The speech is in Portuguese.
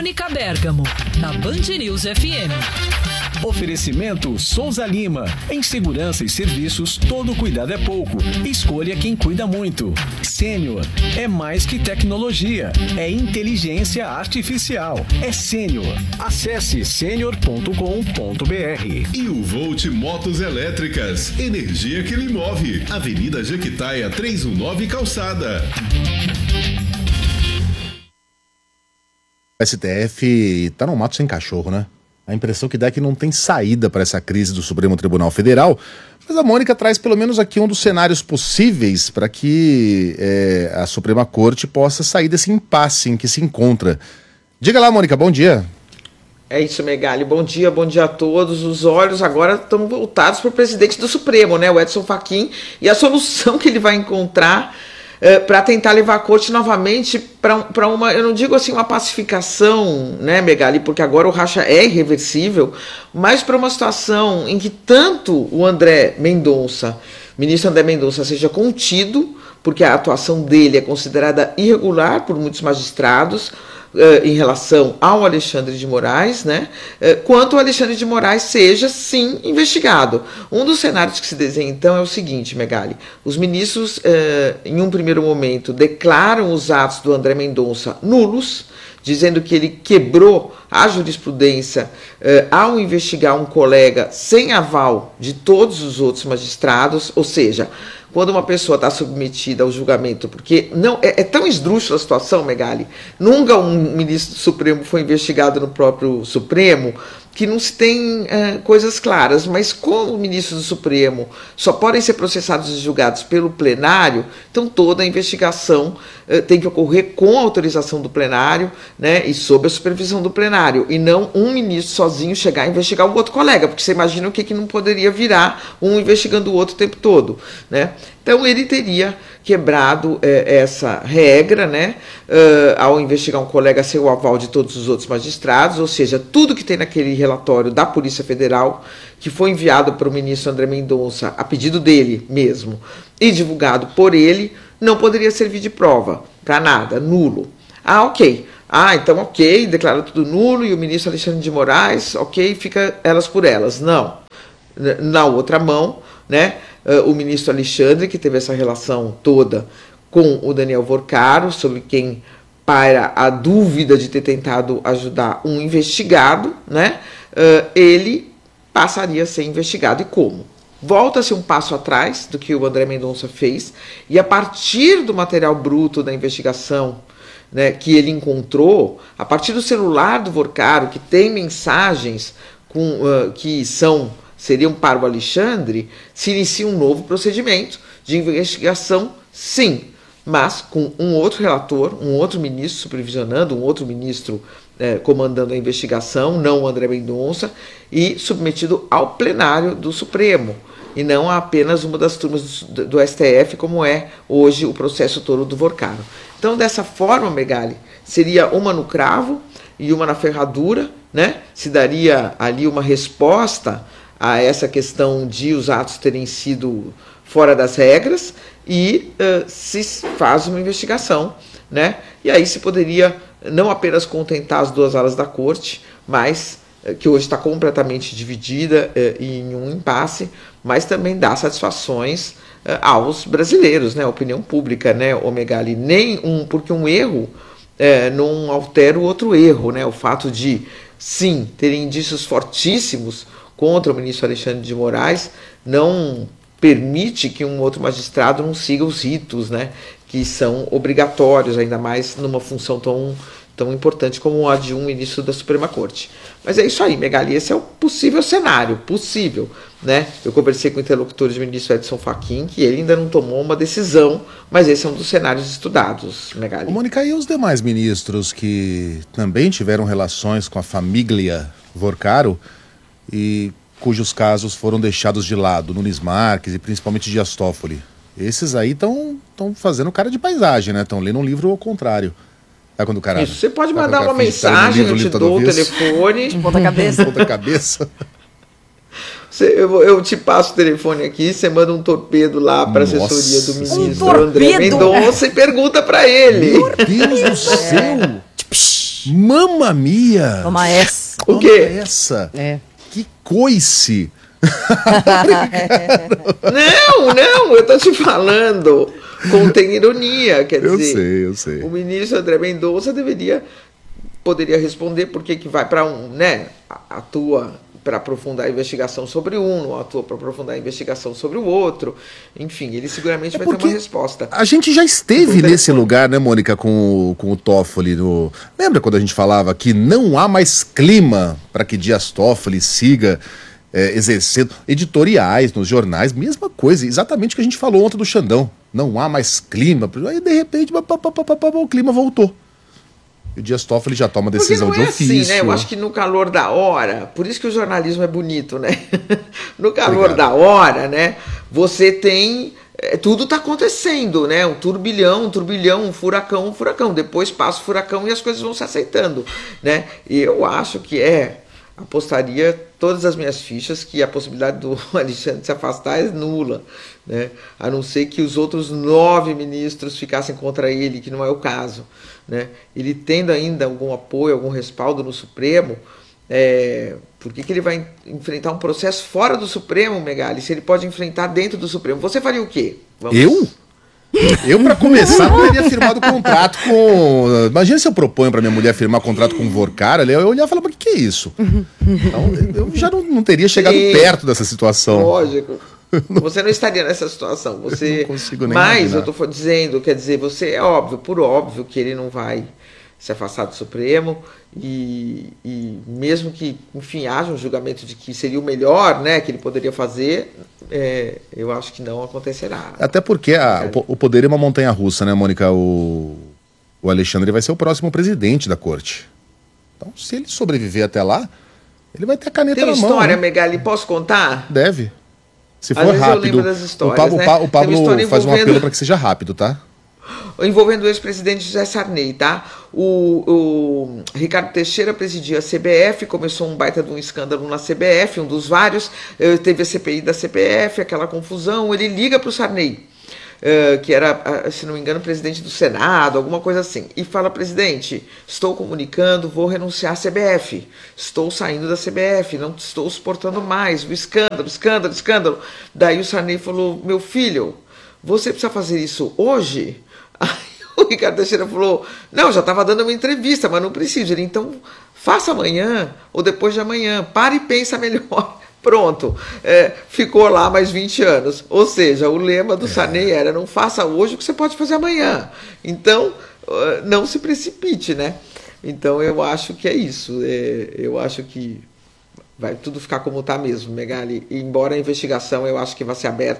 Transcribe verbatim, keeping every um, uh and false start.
Mônica Bergamo, na Band News F M. Oferecimento Souza Lima. Em segurança e serviços, todo cuidado é pouco. Escolha quem cuida muito. Sênior é mais que tecnologia, é inteligência artificial. É Sênior. Acesse sênior ponto com ponto b r. E o Volt Motos Elétricas. Energia que lhe move. Avenida Jequitaia trezentos e dezenove Calçada. O S T F tá no mato sem cachorro, né? A impressão que dá é que não tem saída para essa crise do Supremo Tribunal Federal, mas a Mônica traz pelo menos aqui um dos cenários possíveis para que é, a Suprema Corte possa sair desse impasse em que se encontra. Diga lá, Mônica, bom dia. É isso, Megali. Bom dia, bom dia a todos. Os olhos agora estão voltados para o presidente do Supremo, né, o Edson Fachin, e a solução que ele vai encontrar Uh, para tentar levar a corte novamente para uma, eu não digo assim uma pacificação, né, Megali, porque agora o racha é irreversível, mas para uma situação em que tanto o André Mendonça, ministro André Mendonça, seja contido, porque a atuação dele é considerada irregular por muitos magistrados, Uh, em relação ao Alexandre de Moraes, né, uh, quanto o Alexandre de Moraes seja, sim, investigado. Um dos cenários que se desenha, então, é o seguinte, Megali: os ministros, uh, em um primeiro momento, declaram os atos do André Mendonça nulos, dizendo que ele quebrou a jurisprudência uh, ao investigar um colega sem aval de todos os outros magistrados, ou seja, quando uma pessoa está submetida ao julgamento, porque não é, é tão esdrúxula a situação, Megali, nunca um ministro do Supremo foi investigado no próprio Supremo, que não se tem uh, coisas claras, mas como ministros do Supremo só podem ser processados e julgados pelo plenário, então toda a investigação uh, tem que ocorrer com a autorização do plenário, né, e sob a supervisão do plenário, e não um ministro sozinho chegar a investigar um outro colega, porque você imagina o que, que não poderia virar um investigando o outro o tempo todo, né? Então ele teria quebrado eh, essa regra, né, uh, ao investigar um colega sem o aval de todos os outros magistrados, ou seja, tudo que tem naquele relatório da Polícia Federal, que foi enviado para o ministro André Mendonça a pedido dele mesmo e divulgado por ele, não poderia servir de prova para nada, nulo. Ah, ok. Ah, então ok, declara tudo nulo e o ministro Alexandre de Moraes, ok, fica elas por elas. Não. Na outra mão, né, uh, o ministro Alexandre, que teve essa relação toda com o Daniel Vorcaro, sobre quem paira a dúvida de ter tentado ajudar um investigado, né, uh, ele passaria a ser investigado. E como? Volta-se um passo atrás do que o André Mendonça fez, e a partir do material bruto da investigação, né, que ele encontrou, a partir do celular do Vorcaro, que tem mensagens com, uh, que são... seriam para o Alexandre, se inicia um novo procedimento de investigação, sim, mas com um outro relator, um outro ministro supervisionando, um outro ministro eh, comandando a investigação, não o André Mendonça, e submetido ao plenário do Supremo, e não a apenas uma das turmas do, do S T F, como é hoje o processo todo do Vorcaro. Então, dessa forma, Megali, seria uma no cravo e uma na ferradura, né? Se daria ali uma resposta a essa questão de os atos terem sido fora das regras e uh, se faz uma investigação, né? E aí se poderia não apenas contentar as duas alas da corte, mas uh, que hoje está completamente dividida uh, em um impasse, mas também dar satisfações uh, aos brasileiros, né? A opinião pública, né, o Megali? Nem um, porque um erro uh, não altera o outro erro, né? O fato de, sim, terem indícios fortíssimos contra o ministro Alexandre de Moraes não permite que um outro magistrado não siga os ritos, né, que são obrigatórios, ainda mais numa função tão, tão importante como a de um ministro da Suprema Corte. Mas é isso aí, Megali, esse é o possível cenário, possível, né? Eu conversei com o interlocutor do ministro Edson Fachin, que ele ainda não tomou uma decisão, mas esse é um dos cenários estudados, Megali. Ô, Mônica, e os demais ministros que também tiveram relações com a família Vorcaro e cujos casos foram deixados de lado, Nunes Marques e principalmente Dias Toffoli? Esses aí estão fazendo cara de paisagem, né? Estão lendo um livro ao contrário. Sabe quando o cara... Isso, você pode mandar uma mensagem, eu te dou o telefone. De ponta cabeça. Ponta cabeça. Eu, eu te passo o telefone aqui, você manda um torpedo lá para a assessoria do ministro um André Mendonça e pergunta para ele. Meu Deus do céu! Mamma mia! Toma essa. O Toma quê? essa? É. Que coice! Não, não, eu tô te falando. Contém ironia, quer Eu dizer. sei, eu sei. O ministro André Mendonça deveria, poderia responder por que que vai para um, né? Atua para aprofundar a investigação sobre um, não atua para aprofundar a investigação sobre o outro. Enfim, ele seguramente É vai ter porque uma resposta. A gente já esteve Do nesse telefone. lugar, né, Mônica, com, o- com o Toffoli. No... Lembra quando a gente falava que não há mais clima para que Dias Toffoli siga é, exercendo editoriais nos jornais? Mesma coisa, exatamente o que a gente falou ontem do Xandão. Não há mais clima. Aí, de repente, pá, pá, pá, pá, pá, o clima voltou. E o Dias Toffoli já toma Porque decisão não de é ofício. assim, né? Eu acho que no calor da hora, por isso que o jornalismo é bonito, né? No calor Obrigado. da hora, né? Você tem. é, tudo está acontecendo, né? Um turbilhão, um turbilhão, um furacão, um furacão. Depois passa o furacão e as coisas vão se aceitando, né? E eu acho que é. Apostaria todas as minhas fichas que a possibilidade do Alexandre se afastar é nula, né? A não ser que os outros nove ministros ficassem contra ele, que não é o caso, né? Ele tendo ainda algum apoio, algum respaldo no Supremo, é, por que que ele vai enfrentar um processo fora do Supremo, Megali, se ele pode enfrentar dentro do Supremo? Você faria o quê? Vamos- Eu? Eu, pra começar, não teria firmado contrato com. Imagina se eu proponho pra minha mulher firmar contrato com o Vorcara, eu ia olhar e falar, mas o que, que é isso? Então, eu já não, não teria chegado Sim. perto dessa situação. Lógico. Você não estaria nessa situação. Você... Eu não consigo nem Mas imaginar. eu estou dizendo, quer dizer, você é óbvio, por óbvio, que ele não vai se afastar do Supremo e, e mesmo que, enfim, haja um julgamento de que seria o melhor, né, que ele poderia fazer, é, eu acho que não acontecerá. Até porque a- o po- o poder é uma montanha russa, né, Mônica? O, o Alexandre vai ser o próximo presidente da corte. Então, se ele sobreviver até lá, ele vai ter a caneta Tem uma na mão. história, né? Megali, posso contar? Deve. Se Às for vezes eu rápido. lembro das histórias, o Pablo, né? Pa- o Tem uma Pablo história faz um envolvendo- apelo para que seja rápido, tá? Envolvendo o ex-presidente José Sarney, tá? O, o Ricardo Teixeira presidia a C B F, começou um baita de um escândalo na C B F, um dos vários, eh, teve a C P I da C B F, aquela confusão, ele liga para o Sarney, eh, que era, ah, se não me engano, presidente do Senado, alguma coisa assim, e fala: presidente, estou comunicando, vou renunciar à C B F, estou saindo da C B F, não estou suportando mais, o escândalo, escândalo, escândalo. Daí o Sarney falou: meu filho, você precisa fazer isso hoje? Aí o Ricardo Teixeira falou: não, já estava dando uma entrevista, mas não precisa. Ele, então, faça amanhã ou depois de amanhã. Para e pensa melhor. Pronto. É, ficou lá mais vinte anos. Ou seja, o lema do Sarney era: não faça hoje o que você pode fazer amanhã. Então, uh, não se precipite, né? Então, eu acho que é isso. É, eu acho que vai tudo ficar como está mesmo, Megali. E, embora a investigação eu acho que vai ser aberta